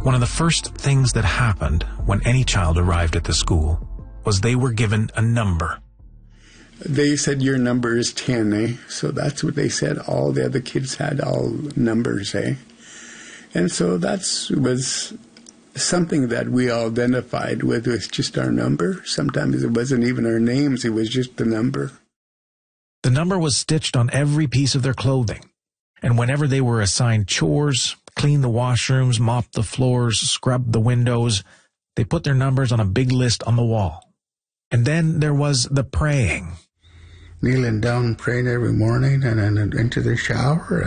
One of the first things that happened when any child arrived at the school was they were given a number. They said, your number is 10, eh? So that's what they said. All the other kids had all numbers, eh? And so that was something that we all identified with, was just our number. Sometimes it wasn't even our names, it was just the number. The number was stitched on every piece of their clothing, and whenever they were assigned chores, cleaned the washrooms, mopped the floors, scrubbed the windows, they put their numbers on a big list on the wall. And then there was the praying. Kneeling down and praying every morning and then into the shower.